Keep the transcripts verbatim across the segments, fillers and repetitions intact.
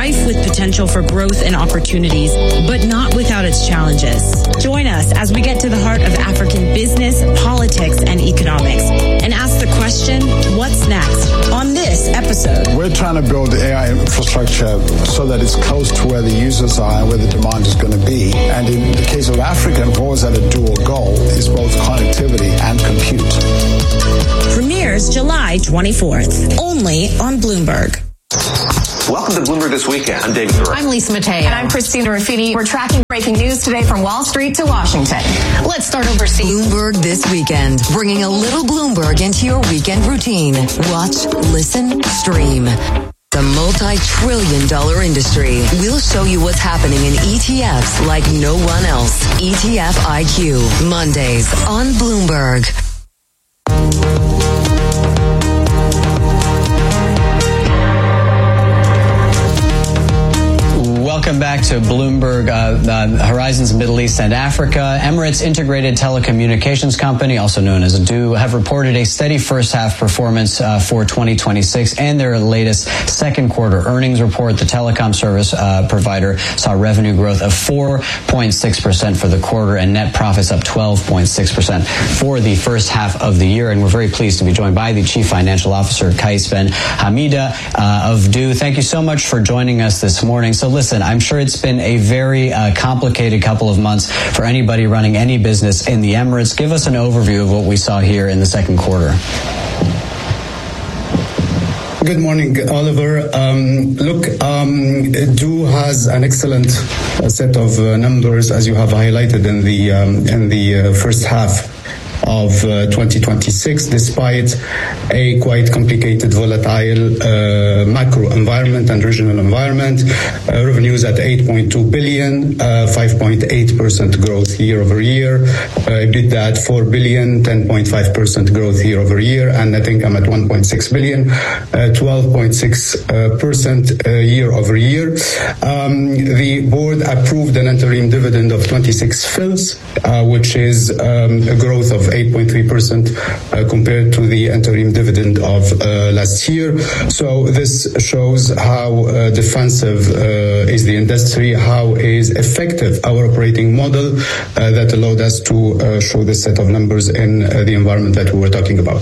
rife with potential for growth and opportunities, but not without its challenges. Join us as we get to the heart of African business, politics, and economics, and ask the question, what's next? On this episode, we're trying to build A I infrastructure so that it's close to where the users are and where the demand is going to be. And in the case of Africa, we've always had a dual goal, is both connectivity and compute. Premieres July twenty-fourth, only on Bloomberg. Welcome to Bloomberg This Weekend. I'm David Thoreau. I'm Lisa Mateo. And I'm Christina Raffini. We're tracking breaking news today from Wall Street to Washington. Let's start overseas. Bloomberg This Weekend, bringing a little Bloomberg into your weekend routine. Watch, listen, stream. The multi-trillion dollar industry. We'll show you what's happening in E T Fs like no one else. E T F I Q, Mondays on Bloomberg. Welcome back to Bloomberg, uh, uh, Horizons Middle East and Africa. Emirates Integrated Telecommunications Company, also known as D O, have reported a steady first half performance uh, for twenty twenty-six and their latest second quarter earnings report. The telecom service uh, provider saw revenue growth of four point six percent for the quarter and net profits up twelve point six percent for the first half of the year. And we're very pleased to be joined by the Chief Financial Officer, Kais Ben Hamida uh, of D O. Thank you so much for joining us this morning. So listen, I'm sure it's been a very uh, complicated couple of months for anybody running any business in the Emirates. Give us an overview of what we saw here in the second quarter. Good morning, Oliver. Um, look, um, D O has an excellent set of uh, numbers, as you have highlighted in the um, in the uh, first half of uh, twenty twenty-six, despite a quite complicated, volatile uh, macro environment and regional environment. Uh, revenues at eight point two billion, uh, five point eight percent growth year over year. Uh, EBITDA at four billion, ten point five percent growth year over year, and net income at one point six billion, uh, twelve point six percent uh, year over year. Um, the board approved an interim dividend of twenty-six fils, uh, which is um, a growth of eight point three percent uh, compared to the interim dividend of uh, last year. So this shows how uh, defensive uh, is the industry, how is effective our operating model uh, that allowed us to uh, show this set of numbers in uh, the environment that we were talking about.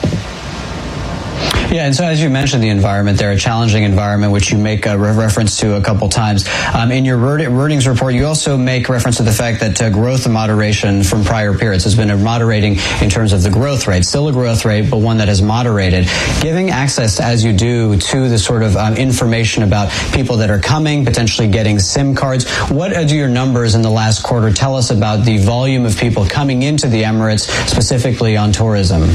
Yeah, and so as you mentioned, the environment, they're a challenging environment, which you make a reference to a couple times. Um, in your earnings report, you also make reference to the fact that uh, growth and moderation from prior periods has been a moderating in terms of the growth rate. Still a growth rate, but one that has moderated. Giving access, as you do, to the sort of um, information about people that are coming, potentially getting SIM cards, what do your numbers in the last quarter tell us about the volume of people coming into the Emirates, specifically on tourism?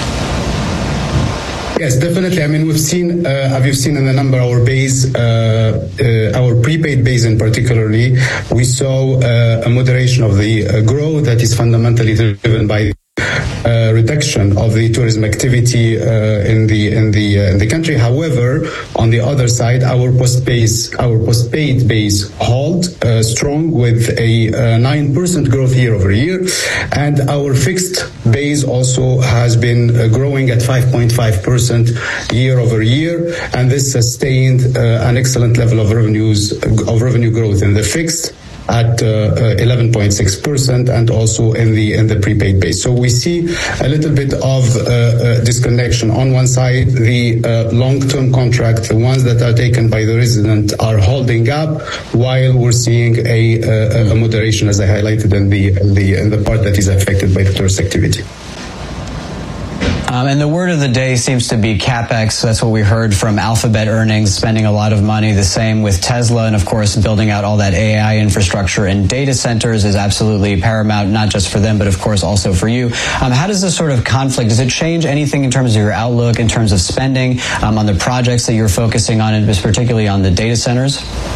Yes, definitely. I mean, we've seen, uh, have you seen in the number, our base, uh, uh, our prepaid base in particularly, we saw uh, a moderation of the uh, growth that is fundamentally driven by Uh, reduction of the tourism activity uh, in the in the uh, in the country. However, on the other side, our post base, our postpaid base held uh, strong with a nine uh, percent growth year over year, and our fixed base also has been uh, growing at five point five percent year over year, and this sustained uh, an excellent level of revenues of revenue growth in the fixed at uh, eleven point six percent and also in the in the prepaid base. So we see a little bit of uh, uh, disconnection. On one side, the uh, long-term contract, the ones that are taken by the resident, are holding up, while we're seeing a, a, a moderation, as I highlighted, in the in the in the part that is affected by the tourist activity. Um, and the word of the day seems to be CapEx. That's what we heard from Alphabet earnings, spending a lot of money. The same with Tesla. And of course, building out all that A I infrastructure and data centers is absolutely paramount, not just for them, but of course also for you. Um, how does this sort of conflict, does it change anything in terms of your outlook, in terms of spending um, on the projects that you're focusing on, and particularly on the data centers?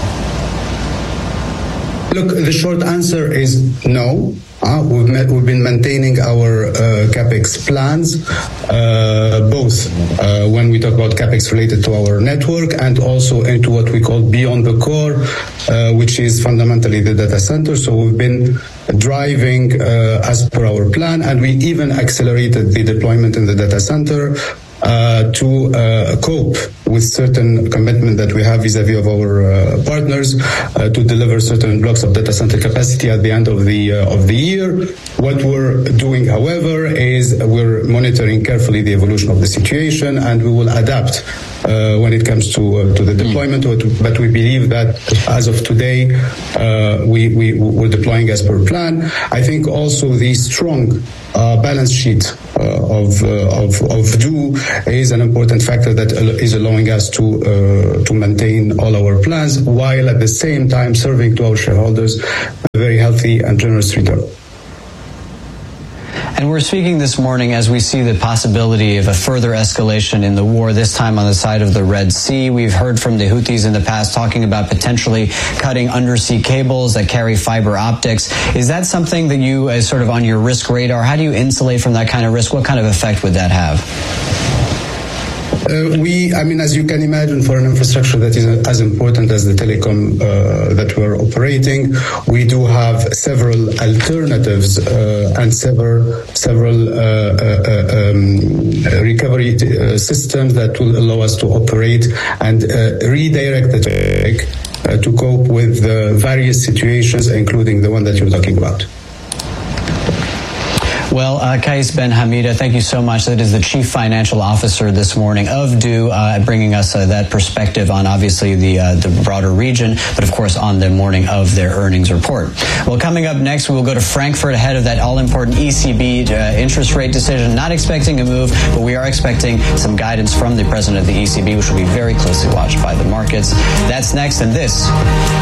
Look, the short answer is no. Uh, we've, met, we've been maintaining our uh, CapEx plans, uh, both uh, when we talk about CapEx related to our network and also into what we call beyond the core, uh, which is fundamentally the data center. So we've been driving uh, as per our plan, and we even accelerated the deployment in the data center Uh, to uh, cope with certain commitment that we have vis-a-vis of our uh, partners uh, to deliver certain blocks of data center capacity at the end of the uh, of the year. What we're doing, however, is we're monitoring carefully the evolution of the situation, and we will adapt uh, when it comes to uh, to the deployment. Mm. But we believe that as of today, uh, we, we we're deploying as per plan. I think also the strong uh, balance sheet uh, of, uh, of of D O is an important factor that is allowing us to uh, to maintain all our plans, while at the same time serving to our shareholders a very healthy and generous return. And we're speaking this morning as we see the possibility of a further escalation in the war, this time on the side of the Red Sea. We've heard from the Houthis in the past talking about potentially cutting undersea cables that carry fiber optics. Is that something that you, as sort of on your risk radar, how do you insulate from that kind of risk? What kind of effect would that have? Uh, we, I mean, as you can imagine, for an infrastructure that is as important as the telecom uh, that we're operating, we do have several alternatives uh, and several several uh, uh, um, recovery uh, systems that will allow us to operate and uh, redirect the traffic uh, to cope with uh, various situations, including the one that you're talking about. Well, uh, Kais Ben Hamida, thank you so much. That is the Chief Financial Officer this morning of D O, uh, bringing us uh, that perspective on obviously the uh, the broader region, but of course on the morning of their earnings report. Well, coming up next, we will go to Frankfurt ahead of that all-important E C B uh, interest rate decision. Not expecting a move, but we are expecting some guidance from the President of the E C B, which will be very closely watched by the markets. That's next, and this